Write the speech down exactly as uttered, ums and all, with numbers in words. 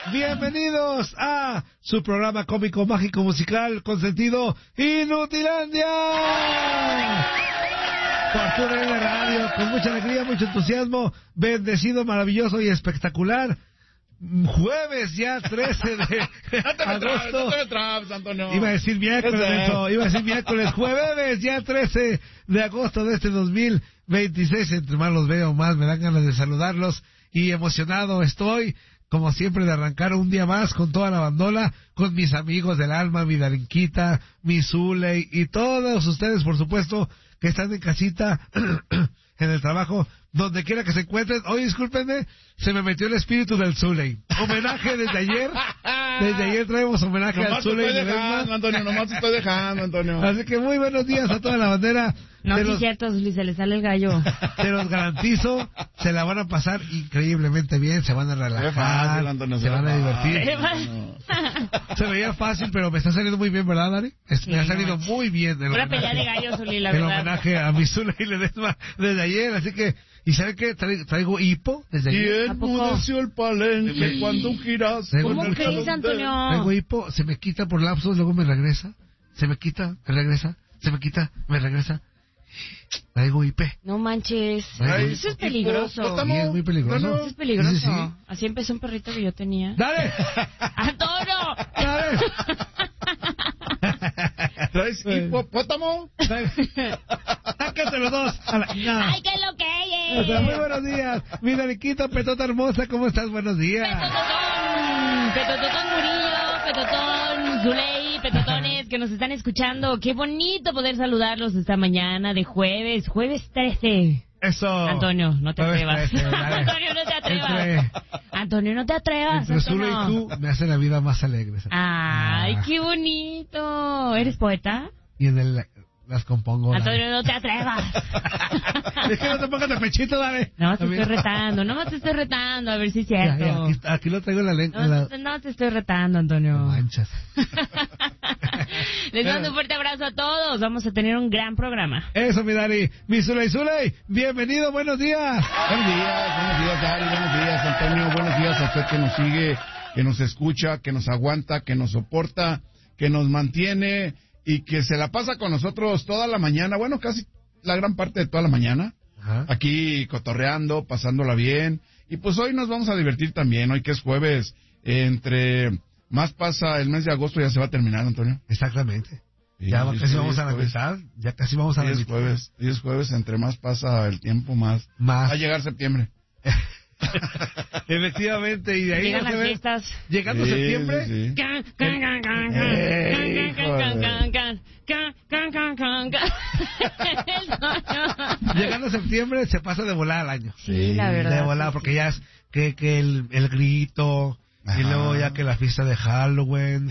bienvenidos a su programa cómico, mágico, musical, con sentido Inutilandia. Por T V Radio, con mucha alegría, mucho entusiasmo, bendecido, maravilloso y espectacular. Jueves ya trece de agosto. No te me trabes, Antonio. Iba a decir miércoles, eso, iba a decir miércoles, jueves ya trece de agosto de este dos mil veintiséis. Entre más los veo, más me dan ganas de saludarlos y emocionado estoy, como siempre, de arrancar un día más con toda la bandola, con mis amigos del alma, mi Darinquita, mi Zuley y todos ustedes, por supuesto, que están en casita, en el trabajo, donde quiera que se encuentren. Hoy, discúlpenme, se me metió el espíritu del Zuley. Homenaje desde ayer. Desde ayer traemos homenaje nomás al Zuley. Nomás te estoy dejando, Antonio, nomás te estoy dejando, Antonio. Así que muy buenos días a toda la bandera. No, de sí los, es cierto, Zuli, se le sale el gallo. Te los garantizo, se la van a pasar increíblemente bien, se van a relajar, fácil, Antonio, se, se van a divertir. Se Se veía fácil, pero me está saliendo muy bien, ¿verdad, Dari? Es, Sí, me ha no salido manches. muy bien. El Una homenaje, pelea de gallo, Zuli, la el verdad. homenaje a mi Zuley Ledesma desde ayer, así que... ¿Y sabe qué? Traigo, traigo hipo desde ayer. ¿A ¿Quién poco? mudeció el palenque Sí. cuando giras? Traigo ¿Cómo el- crees, Antonio? Traigo hipo, se me quita por lapsos, luego me regresa. Se me quita, me regresa. Se me quita, me regresa. Traigo I P. No manches. Ay, Eso es peligroso. hipopótamo. Sí, es muy peligroso. Eso es peligroso. Sí, sí, sí. Así empezó un perrito que yo tenía. ¡Dale! ¡Antonio! ¡Dale! ¿Traes hipopótamo? ¡Sácate los dos! A la chingada. ¡Ay, qué lo que O sea, muy es! buenos días. Mi Dariquito, petota hermosa, ¿cómo estás? Buenos días. Petototón, Petototón Murillo, Petotón Zuley, Petotones que nos están escuchando. Qué bonito poder saludarlos esta mañana de jueves, jueves trece. Eso. Antonio, no te Jueves atrevas. trece, dale. Antonio, no te atrevas. Entre- Antonio, no te atrevas. Entre Zule Antonio. y tú me hace la vida más alegre. ¿sabes? Ay, Ah. qué bonito. ¿Eres poeta? Y en el... Las compongo. dale. Antonio, no te atrevas. Es que no te pongas de pechito, dale. No te También. estoy retando, no te estoy retando, a ver si es Ya, cierto. ya, aquí, está- aquí lo traigo en la lengua. No, la... te- no te estoy retando, Antonio. No manchas. Les mando un fuerte abrazo a todos. Vamos a tener un gran programa. Eso, mi Dari. Mi Zuley Zuley, bienvenido, buenos días. Buenos días, buenos días, Dari, buenos días, Antonio, buenos días a usted que nos sigue, que nos escucha, que nos aguanta, que nos soporta, que nos mantiene y que se la pasa con nosotros toda la mañana, bueno, casi la gran parte de toda la mañana, Ajá. aquí cotorreando, pasándola bien. Y pues hoy nos vamos a divertir también, hoy que es jueves, entre más pasa el mes de agosto ya se va a terminar, Antonio. Exactamente. Sí, Ya sí, casi sí, vamos a la jueves. mitad. Ya casi vamos a Hoy la es mitad. jueves, hoy es jueves, entre más pasa el tiempo, más Más. va a llegar septiembre. Efectivamente, y de ahí Llegan no se las ve- fiestas. llegando Sí, septiembre, sí, sí. Can, can, can, can, can, Eh, can, can, can, can, can, can, can, can, can. llegando septiembre se pasa de volada al año. Sí, la verdad. De volada, porque ya es que, que el, el grito, y Ajá. luego ya que la fiesta de Halloween,